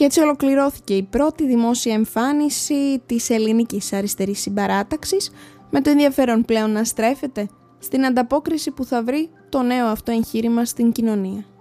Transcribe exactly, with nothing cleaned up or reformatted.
Και έτσι ολοκληρώθηκε η πρώτη δημόσια εμφάνιση της ελληνικής αριστερής συμπαράταξης, με το ενδιαφέρον πλέον να στρέφεται στην ανταπόκριση που θα βρει το νέο αυτό εγχείρημα στην κοινωνία.